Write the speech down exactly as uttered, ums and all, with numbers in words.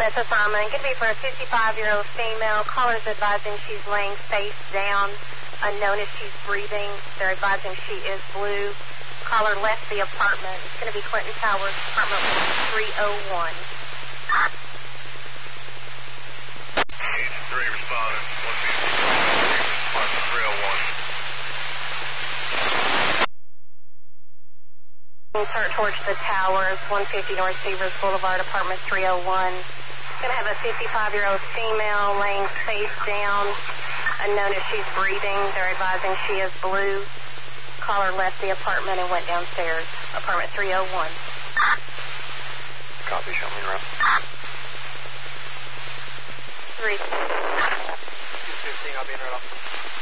this assignment. Going to be for a fifty-five-year-old female. Caller's advising she's laying face down, unknown if she's breathing. They're advising she is blue. Caller left the apartment. It's going to be Clinton Towers, apartment three oh one. three responding. one fifty, apartment three oh one. Turn towards the towers, one fifty North Severs Boulevard, apartment three oh one. Going to have a fifty-five-year-old female laying face down, unknown if she's breathing. They're advising she is blue. Caller left the apartment and went downstairs, apartment three oh one. Copy, show me around. Three. two fifteen, I'll be in right off.